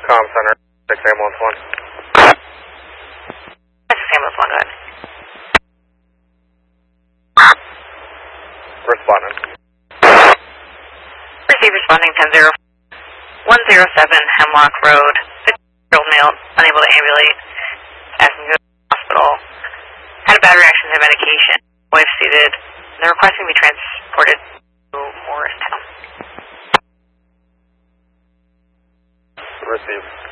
comm center, 6 ambulance 1. 6 ambulance 1, go ahead. Responding. Receive responding 10-0. 107 Hemlock Road. 50-year-old male, unable to ambulate. Asking to go to the hospital. Had a bad reaction to medication. Wife seated. They're requesting to be transported to Morristown. Receive.